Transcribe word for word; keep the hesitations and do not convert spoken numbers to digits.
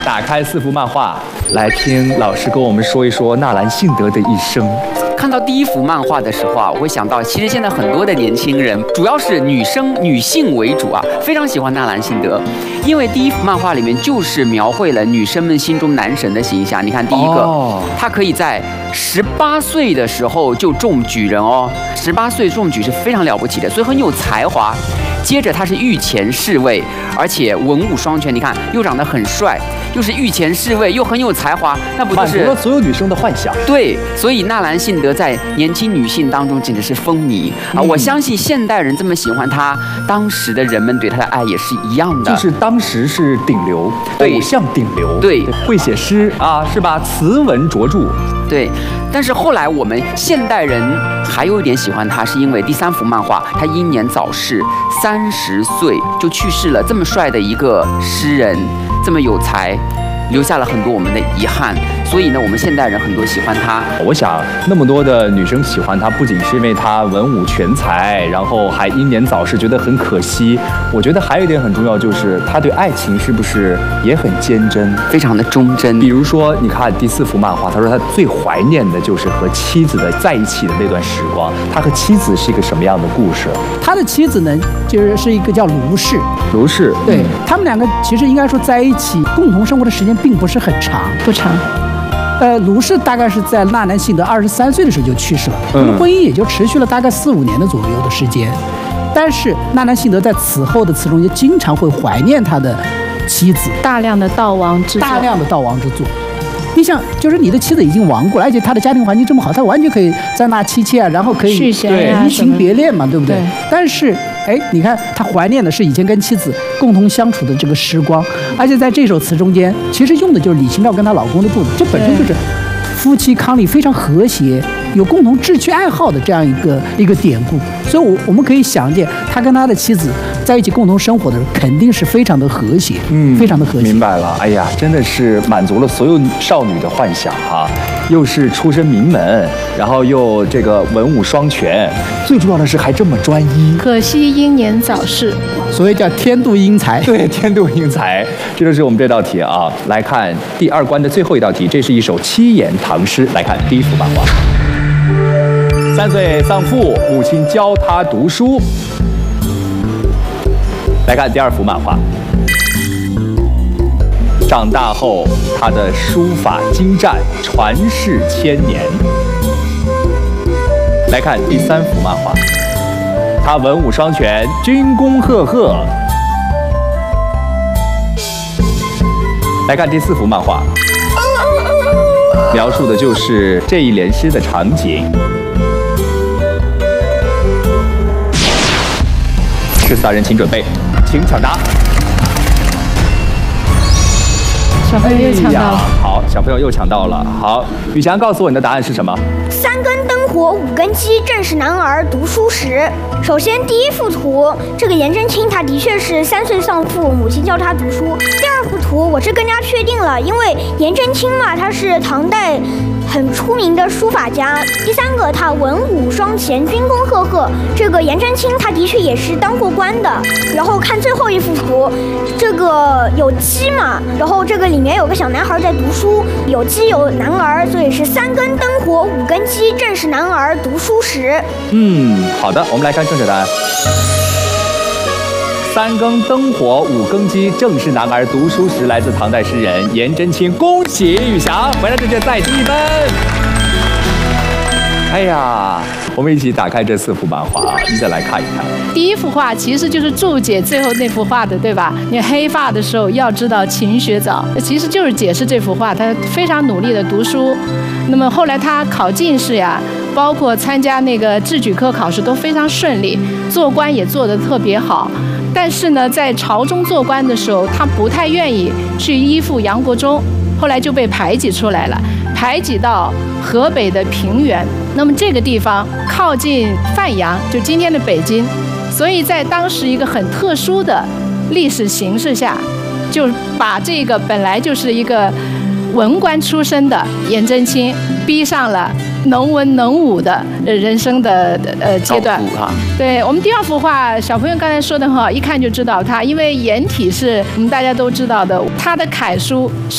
打开四幅漫画，来听老师跟我们说一说纳兰性德的一生。 看到第一幅漫画的时候啊，我会想到，其实现在很多的年轻人，主要是女生、女性为主啊，非常喜欢纳兰性德，因为第一幅漫画里面就是描绘了女生们心中男神的形象。你看第一个，哦、他可以在十八岁的时候就中举人哦，十八岁中举是非常了不起的，所以很有才华。接着他是御前侍卫，而且文武双全，你看又长得很帅，又是御前侍卫，又很有才华，那不就是满足了所有女生的幻想？ 对，所以纳兰性德在年轻女性当中简直是风靡啊！嗯、我相信现代人这么喜欢他，当时的人们对他的爱也是一样的， 就是当时是顶流，偶像顶流， 对， 会写诗啊，是吧？词文卓著。 对，但是后来我们现代人还有一点喜欢他，是因为第三幅漫画他英年早逝，三十岁就去世了。这么帅的一个诗人，这么有才，留下了很多我们的遗憾。所以呢，我们现代人很多喜欢他。 我想，那么多的女生喜欢他，不仅是因为他文武全才，然后还英年早逝，觉得很可惜。我觉得还有一点很重要，就是他对爱情是不是也很坚贞， 非常的忠贞。 比如说，你看第四幅漫画，他说他最怀念的就是和妻子的在一起的那段时光。他和妻子是一个什么样的故事？ 他的妻子呢，就是是一个叫卢氏。 卢氏， 对、嗯、他们两个其实应该说在一起共同生活的时间并不是很长， 不长。 呃，卢氏大概是在纳兰性德二十三岁的时候就去世了， 嗯， 婚姻也就持续了大概四五年的左右的时间。但是纳兰性德在此后的词中也经常会怀念他的妻子， 大量的悼亡之作， 大量的悼亡之作。你想，就是你的妻子已经亡过了，而且她的家庭环境这么好，她完全可以在那妻妾啊，然后可以续弦啊，移情别恋嘛，对不对？ 对。 但是，哎，你看他怀念的是以前跟妻子共同相处的这个时光，而且在这首词中间，其实用的就是李清照跟她老公的故事，这本身就是夫妻伉俪非常和谐，有共同志趣爱好的这样一个一个典故。所以我，我我们可以想见，他跟他的妻子在一起共同生活的时候，肯定是非常的和谐， 嗯， 非常的和谐。 明白了，哎呀，真的是满足了所有少女的幻想哈、啊！又是出身名门，然后又这个文武双全，最重要的是还这么专一。 可惜英年早逝， 所以叫天妒英才。 对，天妒英才，这就是我们这道题啊。来看第二关的最后一道题，这是一首七言唐诗。来看第一幅漫画。三岁丧父，母亲教他读书。来看第二幅漫画。长大后，他的书法精湛，传世千年。来看第三幅漫画。他文武双全，军功赫赫。来看第四幅漫画。描述的就是这一联诗的场景。十四人请准备，请抢答。 小朋友又抢到了、 哎。好，小朋友又抢到了。好，宇翔告诉我你的答案是什么？ 三更灯火五更鸡，正是男儿读书时。首先，第一幅图，这个颜真卿他的确是三岁丧父，母亲教他读书。第二幅图，我是更加确定了，因为颜真卿嘛，他是唐代很出名的书法家。第三个，他文武双全，军功赫赫。这个颜真卿他的确也是当过官的。然后看最后一幅图，这个有鸡嘛，然后这个里面有个小男孩在读书，有鸡有男儿，所以是三更灯火五更鸡，正是男儿读书时。 嗯，好的，我们来看正确答案。三更灯火五更鸡，正是男儿读书时，来自唐代诗人颜真卿。恭喜宇翔，回答正确，再积一分。哎呀，我们一起打开这四幅漫画，一起来看一看。 第一幅画其实就是注解最后那幅画的，对吧？你黑发的时候要知道勤学早，其实就是解释这幅画。他非常努力的读书，那么后来他考进士呀，包括参加那个制举科考试都非常顺利，做官也做得特别好。但是呢，在朝中做官的时候，他不太愿意去依附杨国忠，后来就被排挤出来了，排挤到河北的平原。那么这个地方靠近范阳，就今天的北京，所以在当时一个很特殊的历史形势下，就把这个本来就是一个文官出身的颜真卿逼上了能文能武的人生的呃阶段啊。 对，我们第二幅画，小朋友刚才说的很好，一看就知道他，因为颜体是我们大家都知道的，他的楷书